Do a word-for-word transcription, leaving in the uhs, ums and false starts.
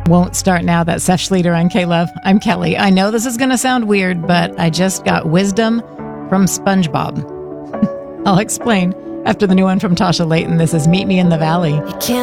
Won't start now. That's Seth Schleter on K-Love. I'm Kelly. I know this is going to sound weird, but I just got wisdom from SpongeBob. I'll explain after the new one from Tasha Layton. This is Meet Me in the Valley. You can't